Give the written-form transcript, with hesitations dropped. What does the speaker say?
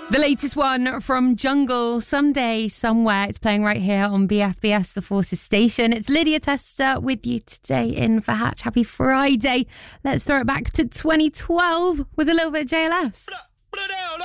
The latest one from Jungle, Someday, Somewhere. It's playing right here on BFBS, the Forces station. It's Lydia Tester with you today in for Hatch. Happy Friday. Let's throw it back to 2012 with a little bit of JLS.